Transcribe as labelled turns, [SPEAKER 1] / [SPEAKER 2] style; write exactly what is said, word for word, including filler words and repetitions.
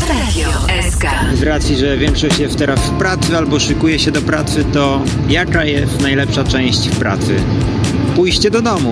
[SPEAKER 1] Radio S K.
[SPEAKER 2] Z racji, że większość jest teraz w pracy albo szykuje się do pracy, to jaka jest najlepsza część w pracy? Pójście do domu.